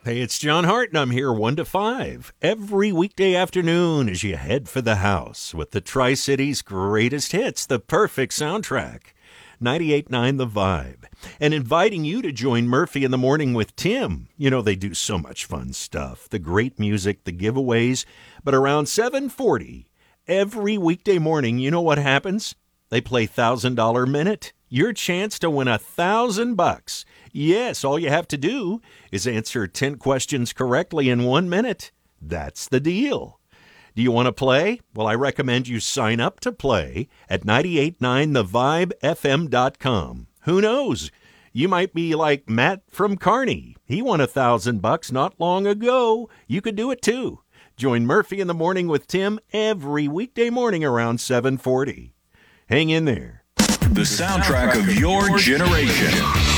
Hey, it's John Hart, and I'm here 1 to 5 every weekday afternoon as you head for the house with the Tri-Cities' greatest hits, the perfect soundtrack. 98.9 The Vibe. And inviting you to join Murphy in the Morning with Tim. You know, they do so much fun stuff. The great music, the giveaways. But around 7:40 every weekday morning, you know what happens? They play $1,000 Minute. Your chance to win $1,000. Yes, all you have to do is answer 10 questions correctly in 1 minute. That's the deal. Do you want to play? Well, I recommend you sign up to play at 989thevibefm.com. Who knows? You might be like Matt from Kearney. He won $1,000 not long ago. You could do it too. Join Murphy in the Morning with Tim every weekday morning around 7:40. Hang in there. The soundtrack of your generation.